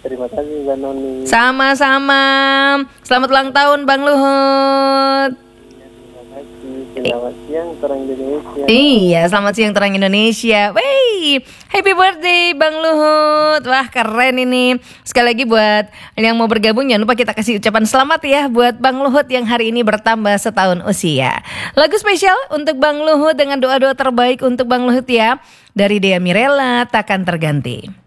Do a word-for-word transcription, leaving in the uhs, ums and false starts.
terima kasih Mbak Noni. Sama-sama. Selamat ulang tahun Bang Luhut. Terima kasih. Selamat siang terang Indonesia. Iya, selamat siang terang Indonesia. Wey, happy birthday Bang Luhut. Wah, keren ini. Sekali lagi buat yang mau bergabung, jangan lupa kita kasih ucapan selamat ya buat Bang Luhut yang hari ini bertambah setahun usia. Lagu spesial untuk Bang Luhut dengan doa-doa terbaik untuk Bang Luhut ya. Dari Dea Mirella, Takkan Terganti.